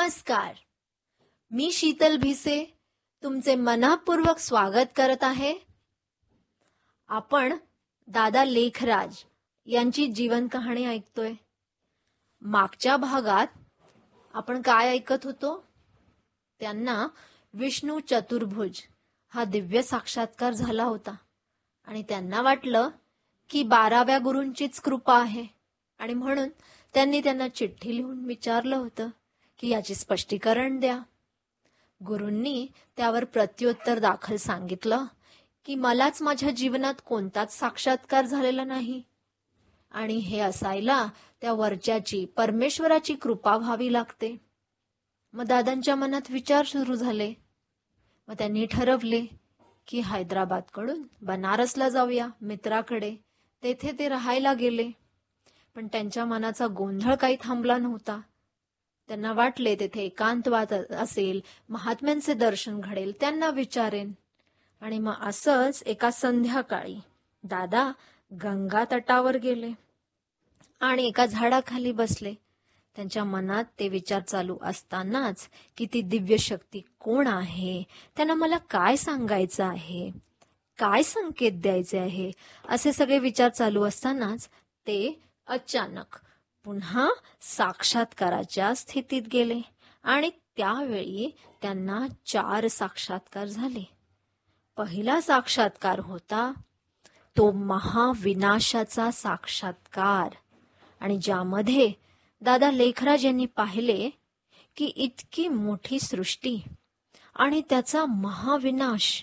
नमस्कार. मी शीतल भिसे तुमचे मनःपूर्वक स्वागत करत आहे. आपण दादा लेखराज यांची जीवन कहाणी ऐकतोय. मागच्या भागात आपण काय ऐकत होतो? त्यांना विष्णू चतुर्भुज हा दिव्य साक्षात्कार झाला होता आणि त्यांना वाटलं की 12व्या गुरूंचीच कृपा आहे आणि म्हणून त्यांनी त्यांना चिठ्ठी लिहून विचारलं होतं की याचे स्पष्टीकरण द्या. गुरूंनी त्यावर प्रत्युत्तर दाखल सांगितलं की मलाच माझ्या जीवनात कोणताच साक्षात्कार झालेला नाही आणि हे असायला त्या वरच्याची परमेश्वराची कृपा व्हावी लागते. मग दादांच्या मनात विचार सुरू झाले. मग त्यांनी ठरवले की हैदराबादकडून बनारसला जाऊया मित्राकडे. तेथे ते राहायला गेले. पण त्यांच्या मनाचा गोंधळ काही थांबला नव्हता. त्यांना वाटले तेथे एकांतवाद असेल, महात्म्यांचे दर्शन घडेल, त्यांना विचारेन. आणि मग असंच एका संध्याकाळी दादा गंगा तटावर गेले आणि एका झाडाखाली बसले. त्यांच्या मनात ते विचार चालू असतानाच की ती दिव्य शक्ती कोण आहे, त्यांना मला काय सांगायचं आहे, काय संकेत द्यायचे आहे, असे सगळे विचार चालू असतानाच ते अचानक पुन्हा साक्षात्काराच्या स्थितीत गेले आणि त्यावेळी त्यांना 4 साक्षात्कार झाले. पहिला साक्षात्कार होता तो महाविनाशाचा साक्षात्कार आणि ज्यामध्ये दादा लेखराज यांनी पाहिले की इतकी मोठी सृष्टी आणि त्याचा महाविनाश.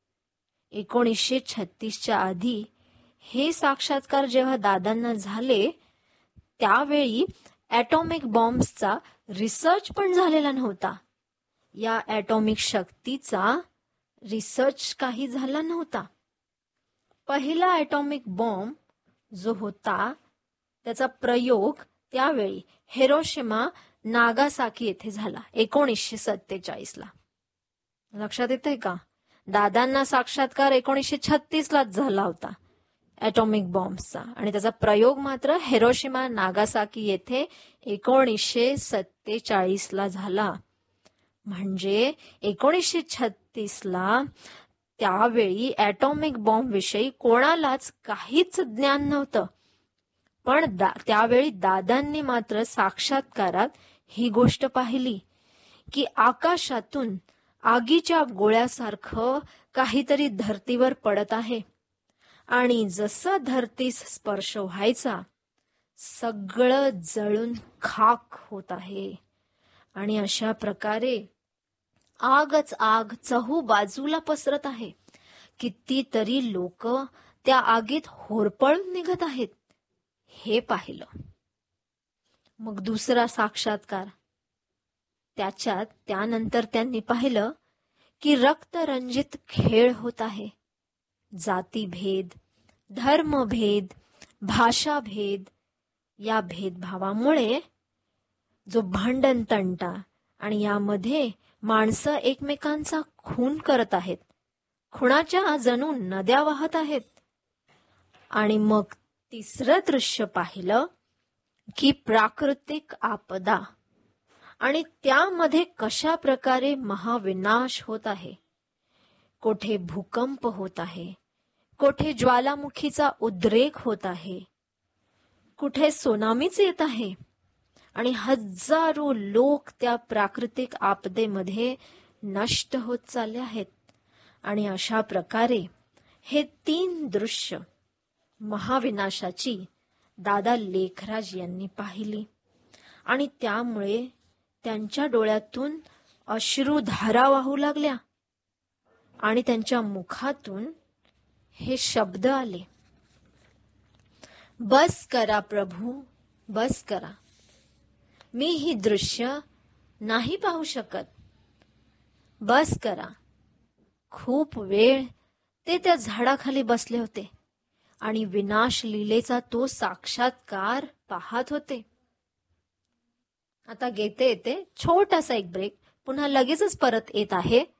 1936च्या आधी हे साक्षात्कार जेव्हा दादांना झाले त्यावेळी ॲटॉमिक बॉम्ब्सचा रिसर्च पण झालेला नव्हता. या ॲटॉमिक शक्तीचा रिसर्च काही झाला नव्हता. पहिला ॲटॉमिक बॉम्ब जो होता त्याचा प्रयोग त्यावेळी हिरोशिमा नागासाकी येथे झाला 1947ला. लक्षात येतंय का? दादांना साक्षात्कार 1936लाच झाला होता ॲटॉमिक बॉम्बचा आणि त्याचा प्रयोग मात्र हिरोशिमा नागासाकी येथे 1947ला झाला. म्हणजे 1936ला त्यावेळी ॲटॉमिक बॉम्ब विषयी कोणालाच काहीच ज्ञान नव्हतं. पण त्यावेळी दादांनी मात्र साक्षात्कारात ही गोष्ट पाहिली की आकाशातून आगीच्या गोळ्यासारखं काहीतरी धरतीवर पडत आहे आणि जसं धरतीस स्पर्श व्हायचा सगळं जळून खाक होत आहे आणि अशा प्रकारे आगच आग चहूबाजूला पसरत आहे. कितीतरी लोक त्या आगीत होरपळून निघत आहेत हे पाहिलं. मग दुसरा साक्षात्कार त्यानंतर त्यांनी पाहिलं की रक्तरंजित खेळ होत आहे. जातीभेद, धर्मभेद, भाषाभेद या भेदभावामुळे जो भांडण तंटा आणि यामध्ये माणसं एकमेकांचा खून करत आहेत. खुनाच्या जणू नद्या वाहत आहेत. आणि मग तिसरं दृश्य पाहिलं की प्राकृतिक आपदा आणि त्यामध्ये कशा प्रकारे महाविनाश होत आहे. कोठे भूकंप होत आहे, कोठे ज्वालामुखीचा उद्रेक होत आहे, कुठे त्सुनामीच येत आहे आणि हजारो लोक त्या प्राकृतिक आपदेमध्ये नष्ट होत चालले आहेत. आणि अशा प्रकारे हे 3 दृश्य महाविनाशाची दादा लेखराज यांनी पाहिली आणि त्यामुळे त्यांच्या डोळ्यातून अश्रुधारा वाहू लागल्या आणि त्यांच्या मुखातून हे शब्द आले, बस करा प्रभू, बस करा. मी ही दृश्य नाही पाहू शकत. बस करा. खूप वेळ ते त्या झाडाखाली बसले होते आणि विनाश लीलेचा तो साक्षात्कार पाहत होते. आता घेते छोटासा एक ब्रेक. पुन्हा लगेचच परत येत आहे